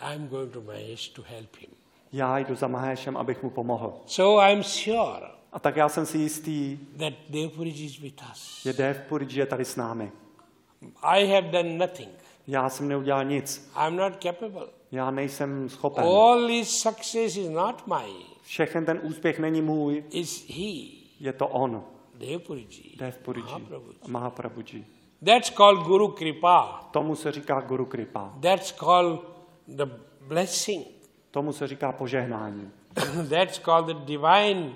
I'm going to Mahesh to help him. Já jdu za Maheshem, abych mu pomohl. So I'm sure A tak já jsem si jistý, that Devpuriji is with us. že Devpuriji je tady s námi. I have done nothing. Já jsem neudělal nic. I'm not capable. Já nejsem schopen. All his success is not mine. Všechen ten úspěch není můj, Is he, je to on. Devpuriji, Devpuriji, Mahaprabhuji. Mahaprabhuji. That's called Guru Kripa. Tomu se říká Guru Kripa. That's called the blessing. Tomu se říká požehnání. That's called the divine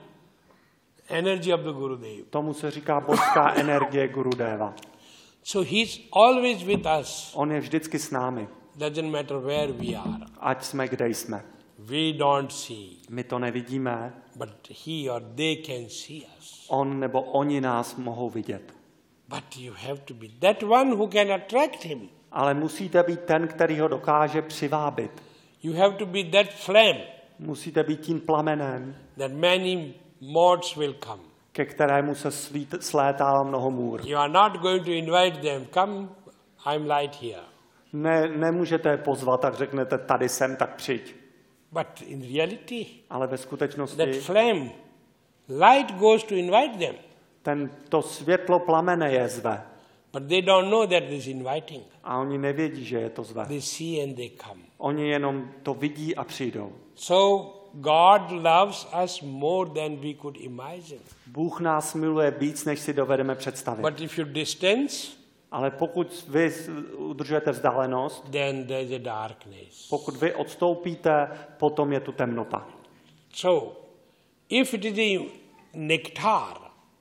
energy of the Gurudev. Tomu se říká božská energie Gurudeva. So he's always with us. On je vždycky s námi, Doesn't matter where we are. ať jsme, kde jsme. We don't see, My to nevidíme, but he or they can see us. on nebo oni nás mohou vidět. But you have to be that one who can attract him. Ale musíte být ten, který ho dokáže přivábit. You have to be that flame Musíte být tím plamenem, that many moths will come. ke kterému se slétá mnoho můr. You are not going to invite them. Come, I'm light here. Nemůžete je pozvat, tak řeknete, tady jsem, tak přijď. But in reality, Ale ve that skutečnosti flame, light goes to invite them. to světlo plamene je zve. But they don't know that it is inviting. A oni nevědí, že je to zve. They see and they come. Oni jenom to vidí a přijdou. So God loves us more than we could imagine. Bůh nás miluje víc, než si dovedeme představit. But if you distance, Ale pokud vy udržujete vzdálenost, then there is a darkness. pokud vy odstoupíte, potom je tu temnota. So, if it is a nectar,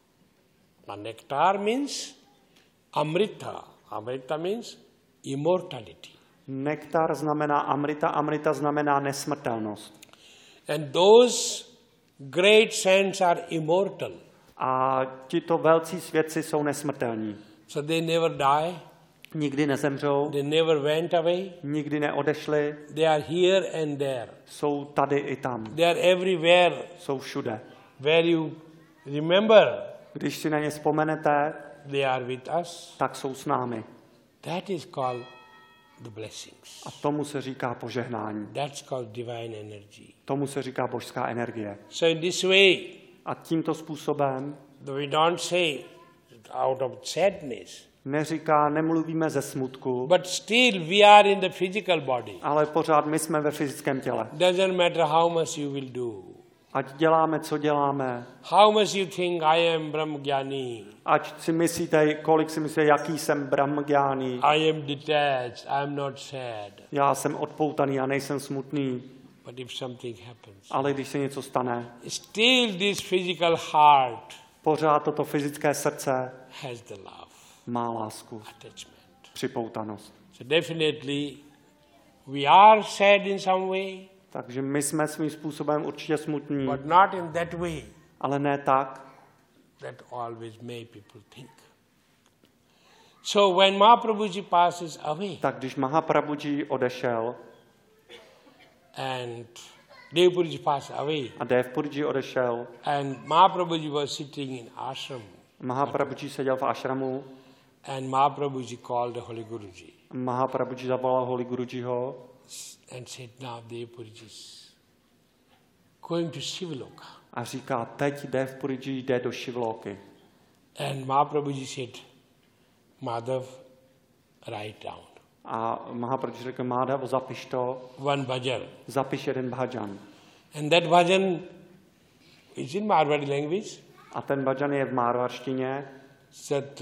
now nectar means amrita. Amrita means immortality. Nektar znamená amrita, amrita znamená nesmrtelnost. And those great saints are immortal. A tito velcí svědci jsou nesmrtelní. So they never die, Nikdy nezemřou, they never went away. nikdy neodešli, They are here and there. jsou tady i tam, They are everywhere jsou všude. where you remember Když si na ně vzpomenete, they are with us. tak jsou s námi. That is called the blessings. A tomu se říká požehnání. That's called divine energy. Tomu se říká božská energie. So in this way, A tímto způsobem we don't say out of sadness, nemluvíme ze smutku, but still we are in the physical body. ale pořád my jsme ve fyzickém těle. Doesn't matter how much you will do. Ať děláme, co děláme, How much you think I am Brahmajnani. ať si myslíte, kolik si myslíte, jaký jsem brahmagjáni, I am detached. I am not sad. já jsem odpoutaný a nejsem smutný, But if something happens, ale když se něco stane, still this physical heart pořád toto fyzické srdce has the love, má lásku, attachment. připoutanost. So definitely we are sad in some way, Takže my jsme svým způsobem určitě smutní, but not in that way ale ne tak, that always made people think. So when Mahaprabhuji passes away tak když Mahaprabhuji odešel and Devpuriji passed away a Devpuriji odešel, and Mahaprabhuji was sitting in ashram Mahaprabhuji seděl v ashramu, and Mahaprabhuji called the Holy Guruji Mahaprabhuji zavolal Holy Gurujiho and said, now Devpuriji is going to Shivaloka. a říká, teď Devpuriji jde do Šivlóky. And Mahaprabhuji said, Madhav, write down. A Mahaprabhuji řekl, Madhav, zapiš to, One bhajan. zapiš jeden bhajan. And that bhajan is in Marwari language. A ten bhajan je v márvarštině, Sat